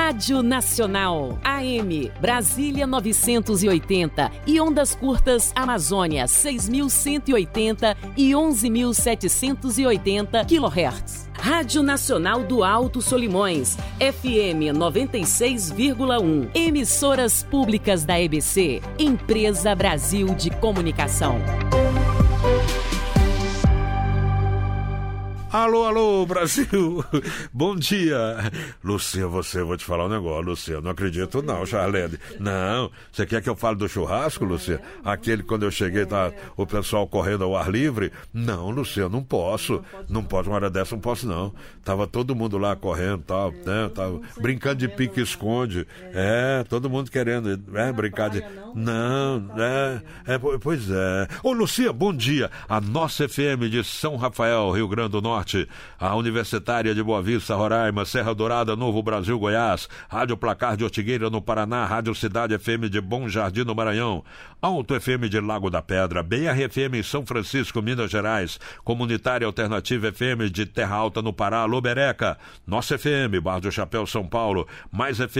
Rádio Nacional, AM, Brasília 980 e ondas curtas Amazônia 6.180 e 11.780 kHz. Rádio Nacional do Alto Solimões, FM 96,1. Emissoras públicas da EBC, Empresa Brasil de Comunicação. Alô, alô, Brasil! Bom dia! Lucia, vou te falar um negócio, Lucia. Eu não acredito não, Charlene. Não, você quer que eu fale do churrasco, Lucia? Aquele quando eu cheguei, tá o pessoal correndo ao ar livre? Não, Lucia, não posso. Não posso, uma hora dessa não posso não. Tava todo mundo lá correndo, tal, né? Tava brincando de pique-esconde. Todo mundo querendo, brincar de... Não, pois é. Ô, Lucia, bom dia. A nossa FM de São Rafael, Rio Grande do Norte, a Universitária de Boa Vista, Roraima, Serra Dourada, Novo Brasil, Goiás, Rádio Placar de Ortigueira, no Paraná, Rádio Cidade FM de Bom Jardim, no Maranhão, Alto FM de Lago da Pedra, BR FM em São Francisco, Minas Gerais, Comunitária Alternativa FM de Terra Alta, no Pará, Lobereca, Nossa FM, Bar do Chapéu, São Paulo, Mais FM